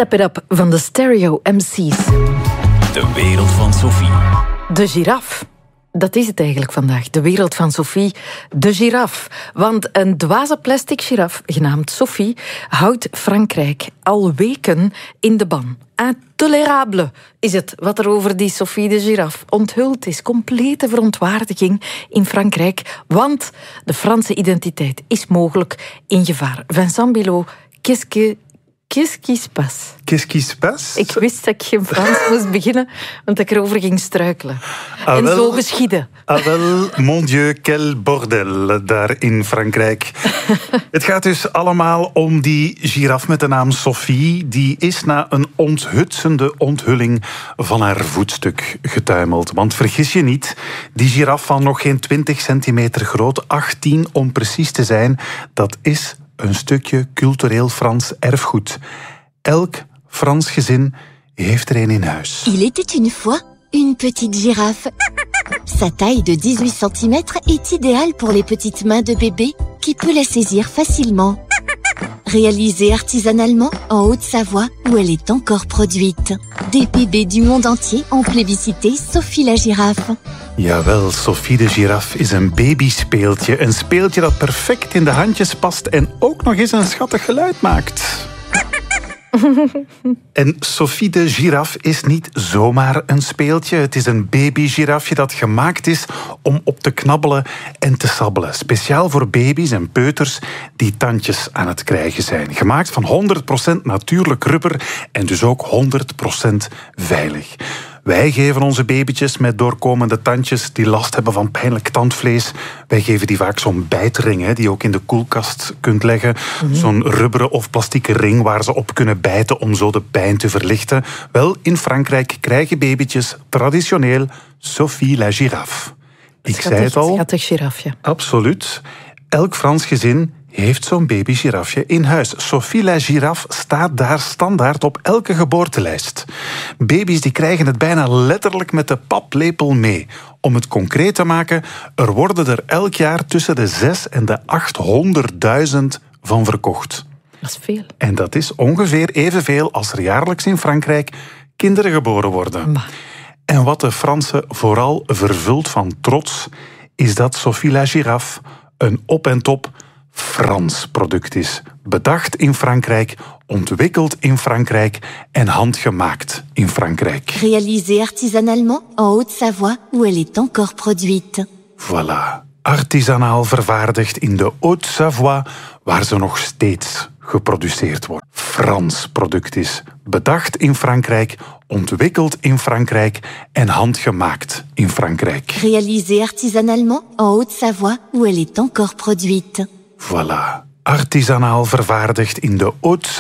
Step It Up van de Stereo MC's. De wereld van Sophie. De giraf. Dat is het eigenlijk vandaag. De wereld van Sophie, de giraf. Want een dwaze plastic giraf, genaamd Sophie, houdt Frankrijk al weken in de ban. Intolérable is het wat er over die Sophie de giraf onthuld is. Complete verontwaardiging in Frankrijk, want de Franse identiteit is mogelijk in gevaar. Vincent Bilot, qu'est-ce qui se passe? Qu'est-ce qui se passe? Ik wist dat ik geen Frans moest beginnen, want ik erover ging struikelen. En zo geschiedde. Wel, mon Dieu, quel bordel daar in Frankrijk. Het gaat dus allemaal om die giraf met de naam Sophie. Die is na een onthutsende onthulling van haar voetstuk getuimeld. Want vergis je niet, die giraf van nog geen 20 centimeter groot, 18 om precies te zijn, dat is een stukje cultureel Frans erfgoed. Elk Frans gezin heeft er een in huis. Il était une fois une petite girafe. Sa taille de 18 cm est idéale pour les petites mains de bébé qui peut la saisir facilement. Réalisée artisanalement en Haute-Savoie où elle est encore produite. Des bébés du monde entier ont plébiscité Sophie la girafe. Jawel, Sophie de giraf is een babyspeeltje. Een speeltje dat perfect in de handjes past en ook nog eens een schattig geluid maakt. En Sophie de giraf is niet zomaar een speeltje. Het is een babygirafje dat gemaakt is om op te knabbelen en te sabbelen. Speciaal voor baby's en peuters die tandjes aan het krijgen zijn. Gemaakt van 100% natuurlijk rubber en dus ook 100% veilig. Wij geven onze babytjes met doorkomende tandjes die last hebben van pijnlijk tandvlees. Wij geven die vaak zo'n bijtring, die je ook in de koelkast kunt leggen. Zo'n rubberen of plastieke ring waar ze op kunnen bijten om zo de pijn te verlichten. Wel, in Frankrijk krijgen babytjes traditioneel Sophie la girafe. Ik zei het al. Schattig girafje. Absoluut. Elk Frans gezin heeft zo'n babygirafje in huis. Sophie la girafe staat daar standaard op elke geboortelijst. Baby's die krijgen het bijna letterlijk met de paplepel mee. Om het concreet te maken, er worden er elk jaar tussen de 6 en de 800.000 van verkocht. Dat is veel. En dat is ongeveer evenveel als er jaarlijks in Frankrijk kinderen geboren worden. Maar. En wat de Fransen vooral vervult van trots, is dat Sophie la girafe een op en top Frans product is. Bedacht in Frankrijk, ontwikkeld in Frankrijk en handgemaakt in Frankrijk. Réalisée artisanalement en Haute-Savoie où elle est encore produite. Voilà. Artisanaal vervaardigd in de Haute-Savoie, waar ze nog steeds geproduceerd wordt. Frans product is. Bedacht in Frankrijk, ontwikkeld in Frankrijk en handgemaakt in Frankrijk. Réalisée artisanalement en Haute-Savoie où elle est encore produite. Voilà. Artisanaal vervaardigd in de Haute-Savoie.